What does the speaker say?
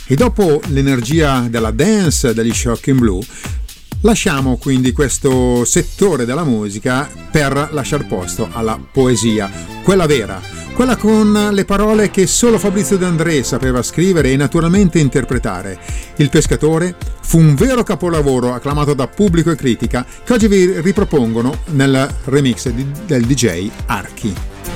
E dopo l'energia della dance degli Shocking Blue, lasciamo quindi questo settore della musica per lasciar posto alla poesia, quella vera, quella con le parole che solo Fabrizio De André sapeva scrivere e naturalmente interpretare. Il pescatore fu un vero capolavoro acclamato da pubblico e critica che oggi vi ripropongono nel remix del DJ Archi.